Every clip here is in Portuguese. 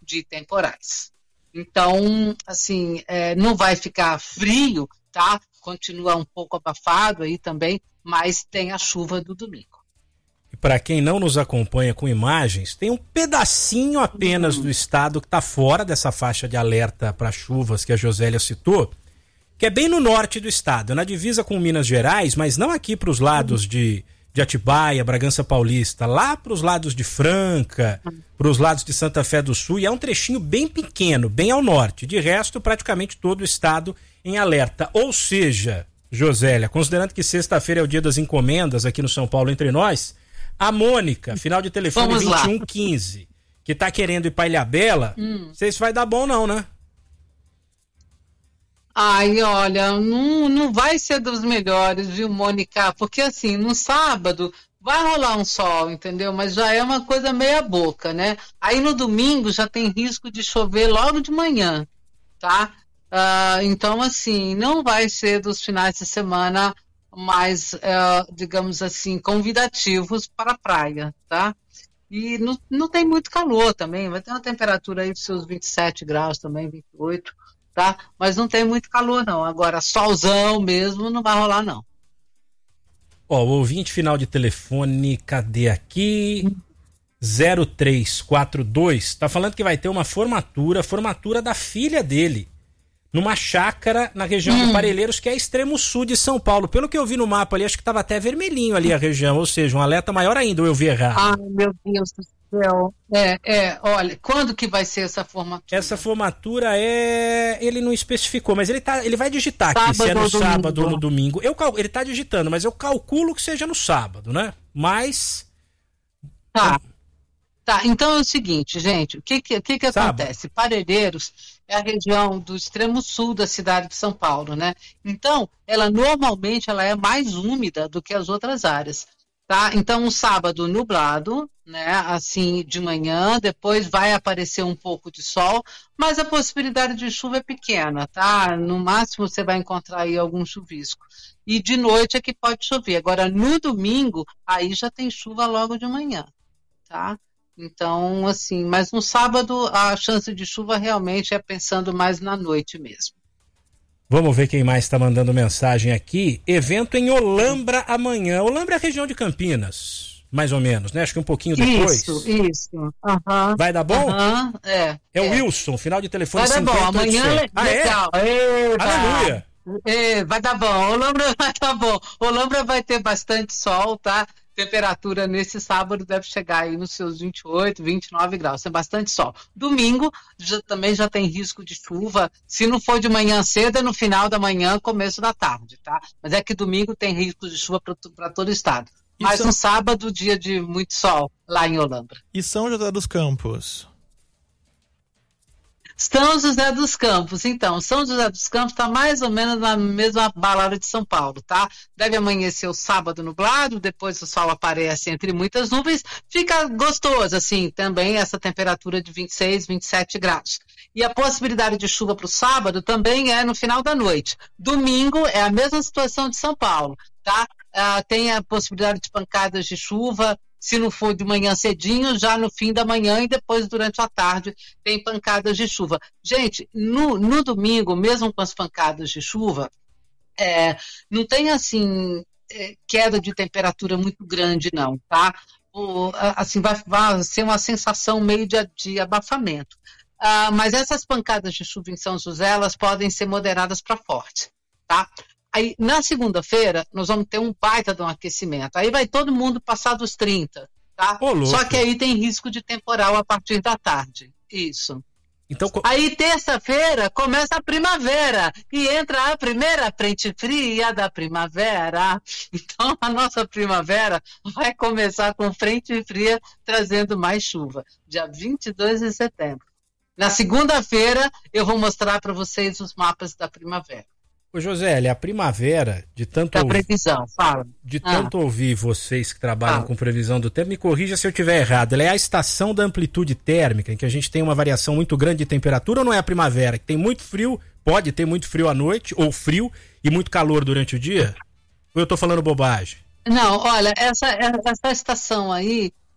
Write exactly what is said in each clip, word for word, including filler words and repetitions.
de temporais. Então, assim, é, não vai ficar frio, tá? Continua um pouco abafado aí também, mas tem a chuva do domingo. E para quem não nos acompanha com imagens, tem um pedacinho apenas uhum. do estado que está fora dessa faixa de alerta para chuvas que a Josélia citou, que é bem no norte do estado, na divisa com Minas Gerais, mas não aqui para os lados de, de Atibaia, Bragança Paulista, lá para os lados de Franca, para os lados de Santa Fé do Sul, e é um trechinho bem pequeno, bem ao norte. De resto, praticamente todo o estado em alerta. Ou seja, Josélia, considerando que sexta-feira é o dia das encomendas aqui no São Paulo entre nós, a Mônica, final de telefone vinte e um quinze, que tá querendo ir para Ilhabela, hum. não sei se vai dar bom não, né? Ai, olha, não, não vai ser dos melhores, viu, Mônica? Porque assim, no sábado vai rolar um sol, entendeu? Mas já é uma coisa meia boca, né? Aí no domingo já tem risco de chover logo de manhã, tá? Uh, então, assim, não vai ser dos finais de semana mais, uh, digamos assim, convidativos para a praia, tá? E não, não tem muito calor também, vai ter uma temperatura aí de seus vinte e sete graus também, vinte e oito, tá? Mas não tem muito calor não, agora solzão mesmo não vai rolar não. Ó, o ouvinte final de telefone, cadê aqui? zero três quatro dois, tá falando que vai ter uma formatura, formatura da filha dele, numa chácara na região hum. de Parelheiros, que é extremo sul de São Paulo. Pelo que eu vi no mapa ali, acho que tava até vermelhinho ali a região, ou seja, um alerta maior ainda, ou eu vi errado? Ai, meu Deus do céu. É, é, olha, quando que vai ser essa formatura? Essa formatura é... Ele não especificou, mas ele, tá, ele vai digitar aqui, sábado se é no sábado ou no domingo. Eu cal... Ele tá digitando, mas eu calculo que seja no sábado, né? Mas... Tá. Tá, então é o seguinte, gente, o que que, que, que acontece? Parelheiros é a região do extremo sul da cidade de São Paulo, né? Então, ela normalmente ela é mais úmida do que as outras áreas, tá? Então, um sábado nublado, né? Assim, de manhã, depois vai aparecer um pouco de sol, mas a possibilidade de chuva é pequena, tá? No máximo você vai encontrar aí algum chuvisco. E de noite é que pode chover. Agora, no domingo, aí já tem chuva logo de manhã, tá? Então, assim, mas no sábado a chance de chuva realmente é pensando mais na noite mesmo. Vamos ver quem mais está mandando mensagem aqui. Evento em Olambra amanhã. Olambra é a região de Campinas, mais ou menos, né? Acho que um pouquinho depois. Isso, isso. Uhum. Vai dar bom? Uhum. É, é o é. Wilson, final de telefone vai cinquenta. Vai dar bom, amanhã é ah, legal. É? Aleluia. É, vai dar bom, Olambra vai dar bom. Olambra vai ter bastante sol, tá? Temperatura nesse sábado deve chegar aí nos seus vinte e oito, vinte e nove graus, tem bastante sol. Domingo já, também já tem risco de chuva, se não for de manhã cedo é no final da manhã, começo da tarde, tá? Mas é que domingo tem risco de chuva para todo o estado. Mas São... no sábado, dia de muito sol, lá em Olambra. E São José dos Campos? São José dos Campos, então, São José dos Campos está mais ou menos na mesma balada de São Paulo, tá? Deve amanhecer o sábado nublado, depois o sol aparece entre muitas nuvens, fica gostoso, assim, também essa temperatura de vinte e seis, vinte e sete graus. E a possibilidade de chuva para o sábado também é no final da noite. Domingo é a mesma situação de São Paulo, tá? Ah, tem a possibilidade de pancadas de chuva, se não for de manhã cedinho, já no fim da manhã e depois durante a tarde tem pancadas de chuva. Gente, no, no domingo, mesmo com as pancadas de chuva, é, não tem assim é, queda de temperatura muito grande não, tá? O, assim, vai, vai ser uma sensação meio de, de abafamento. Ah, mas essas pancadas de chuva em São José, elas podem ser moderadas para fortes, tá? Aí, na segunda-feira, nós vamos ter um baita de um aquecimento. Aí vai todo mundo passar dos trinta, tá? Ô, só que aí tem risco de temporal a partir da tarde. Isso. Então, aí, terça-feira, começa a primavera. E entra a primeira frente fria da primavera. Então, a nossa primavera vai começar com frente fria, trazendo mais chuva. Dia vinte e dois de setembro. Na segunda-feira, eu vou mostrar para vocês os mapas da primavera. Ô Josélia, a primavera, de tanto da previsão, fala. De tanto ah. ouvir vocês que trabalham ah. com previsão do tempo, me corrija se eu estiver errado. Ela é a estação da amplitude térmica, em que a gente tem uma variação muito grande de temperatura, ou não é a primavera, que tem muito frio, pode ter muito frio à noite, ou frio, e muito calor durante o dia? Ou eu tô falando bobagem? Não, olha, essa, essa estação aí,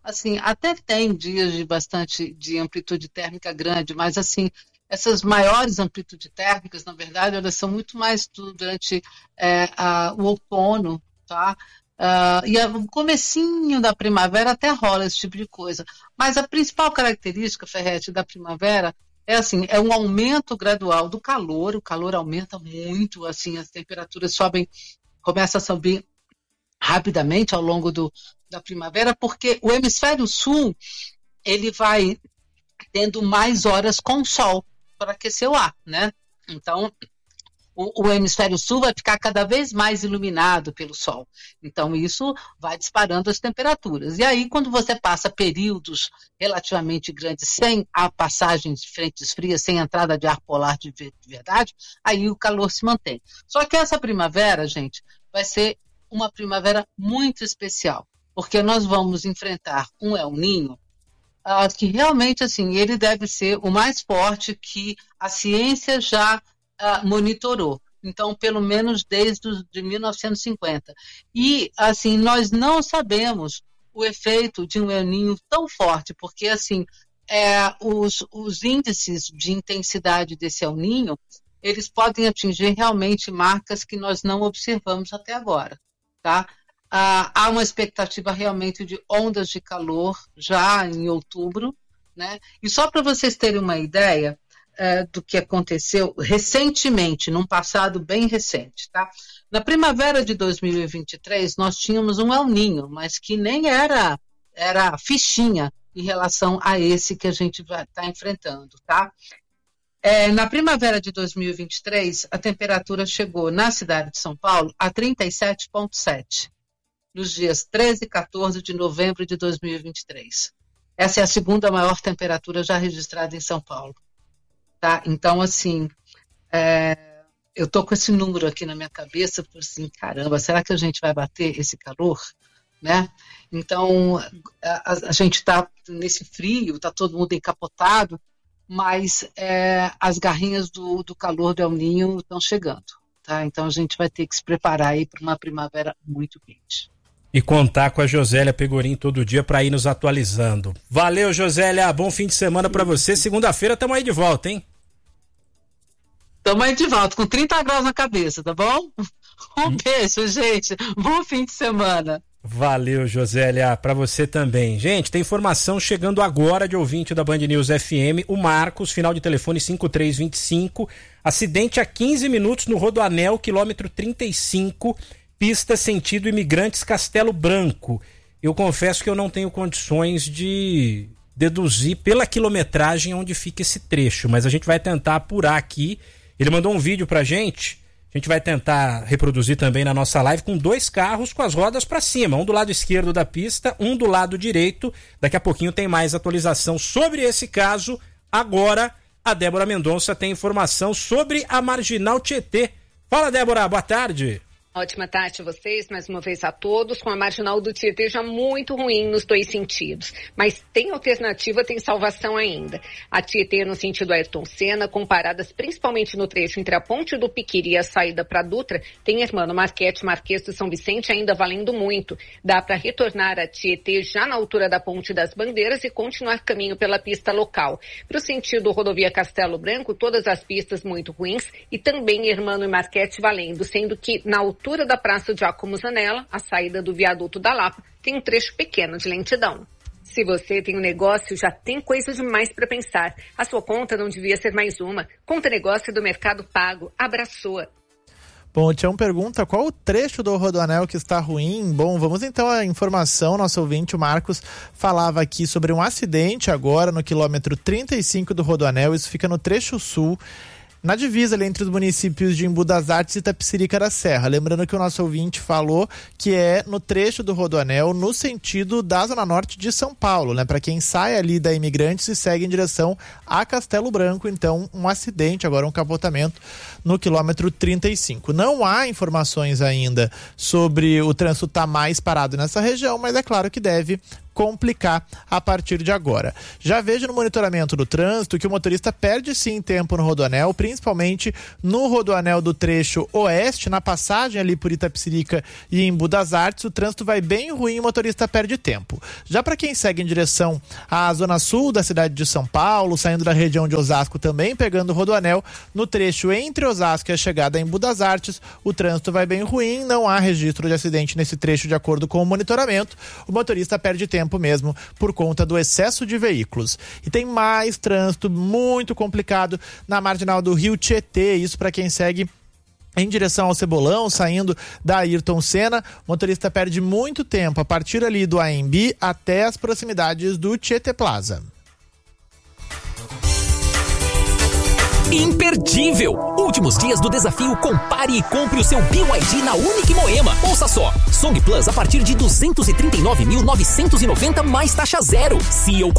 assim, até tem dias de bastante, de amplitude térmica grande, mas assim, essas maiores amplitudes térmicas, na verdade, elas são muito mais durante é, a, o outono, tá? Uh, e o comecinho da primavera até rola esse tipo de coisa. Mas a principal característica, Ferretti, da primavera é assim, é um aumento gradual do calor, o calor aumenta muito, assim, as temperaturas sobem, começam a subir rapidamente ao longo do, da primavera, porque o hemisfério sul, ele vai tendo mais horas com sol para aquecer o ar, né? Então, o, o hemisfério sul vai ficar cada vez mais iluminado pelo sol. Então, isso vai disparando as temperaturas. E aí, quando você passa períodos relativamente grandes sem a passagem de frentes frias, sem entrada de ar polar de verdade, aí o calor se mantém. Só que essa primavera, gente, vai ser uma primavera muito especial, porque nós vamos enfrentar um El Niño, Uh, que realmente, assim, ele deve ser o mais forte que a ciência já uh, monitorou. Então, pelo menos desde os, de mil novecentos e cinquenta. E, assim, nós não sabemos o efeito de um El Niño tão forte, porque, assim, é, os, os índices de intensidade desse El Niño, eles podem atingir realmente marcas que nós não observamos até agora, tá? Ah, há uma expectativa realmente de ondas de calor já em outubro, né? E só para vocês terem uma ideia é, do que aconteceu recentemente, num passado bem recente, tá? Na primavera de dois mil e vinte e três, nós tínhamos um El Niño, mas que nem era, era fichinha em relação a esse que a gente vai estar enfrentando, tá? É, na primavera de dois mil e vinte e três, a temperatura chegou na cidade de São Paulo a trinta e sete vírgula sete. Nos dias treze e quatorze de novembro de dois mil e vinte e três. Essa é a segunda maior temperatura já registrada em São Paulo. Tá? Então, assim, é, eu estou com esse número aqui na minha cabeça, por assim, caramba, será que a gente vai bater esse calor? Né? Então, a, a gente está nesse frio, está todo mundo encapotado, mas é, as garrinhas do, do calor do El Niño estão chegando. Tá? Então, a gente vai ter que se preparar aí para uma primavera muito quente. E contar com a Josélia Pegorim todo dia para ir nos atualizando. Valeu, Josélia. Bom fim de semana para você. Segunda-feira estamos aí de volta, hein? Estamos aí de volta, com trinta graus na cabeça, tá bom? Um hum. beijo, gente. Bom fim de semana. Valeu, Josélia. Para você também. Gente, tem informação chegando agora de ouvinte da Band News F M. O Marcos, final de telefone cinco três dois cinco. Acidente a quinze minutos no Rodoanel, quilômetro trinta e cinco. Pista sentido Imigrantes Castelo Branco. Eu confesso que eu não tenho condições de deduzir pela quilometragem onde fica esse trecho, mas a gente vai tentar apurar aqui. Ele mandou um vídeo pra gente, a gente vai tentar reproduzir também na nossa live, com dois carros com as rodas para cima, um do lado esquerdo da pista, um do lado direito. Daqui a pouquinho tem mais atualização sobre esse caso. Agora a Débora Mendonça tem informação sobre a Marginal Tietê. Fala, Débora, boa tarde. Ótima tarde a vocês, mais uma vez a todos, com a Marginal do Tietê já muito ruim nos dois sentidos. Mas tem alternativa, tem salvação ainda. A Tietê no sentido Ayrton Senna, com paradas principalmente no trecho entre a Ponte do Piquiri e a saída para Dutra, tem Hermano Marquete, Marquês do São Vicente ainda valendo muito. Dá para retornar a Tietê já na altura da Ponte das Bandeiras e continuar caminho pela pista local. Para o sentido rodovia Castelo Branco, todas as pistas muito ruins e também Hermano e Marquete valendo, sendo que na altura altura da Praça Giacomo Zanella, a saída do viaduto da Lapa, tem um trecho pequeno de lentidão. Se você tem um negócio, já tem coisa demais para pensar. A sua conta não devia ser mais uma. Conta negócio do Mercado Pago. Abraçou. Bom, o Tião pergunta qual o trecho do Rodoanel que está ruim. Bom, vamos então à informação. Nosso ouvinte, o Marcos, falava aqui sobre um acidente agora no quilômetro trinta e cinco do Rodoanel. Isso fica no trecho sul, na divisa ali entre os municípios de Embu das Artes e Itapecerica da Serra. Lembrando que o nosso ouvinte falou que é no trecho do Rodoanel, no sentido da Zona Norte de São Paulo, né? Para quem sai ali da Imigrantes e segue em direção a Castelo Branco. Então, um acidente, agora um capotamento no quilômetro trinta e cinco. Não há informações ainda sobre o trânsito estar mais parado nessa região, mas é claro que deve complicar a partir de agora. Já vejo no monitoramento do trânsito que o motorista perde sim tempo no Rodoanel, principalmente no Rodoanel do trecho oeste, na passagem ali por Itapecerica e em Budas Artes, o trânsito vai bem ruim e o motorista perde tempo. Já para quem segue em direção à zona sul da cidade de São Paulo, saindo da região de Osasco também, pegando o Rodoanel, no trecho entre Osasco e a chegada em Budas Artes, o trânsito vai bem ruim, não há registro de acidente nesse trecho de acordo com o monitoramento, o motorista perde tempo mesmo por conta do excesso de veículos. E tem mais trânsito muito complicado na marginal do Rio Tietê, isso para quem segue em direção ao Cebolão, saindo da Ayrton Senna, o motorista perde muito tempo a partir ali do A M B até as proximidades do Tietê Plaza. Imperdível! Últimos dias do desafio Compare e compre o seu B Y D na Unique Moema. Ouça só, Song Plus a partir de duzentos e trinta e nove mil novecentos e noventa mais taxa zero. Se eu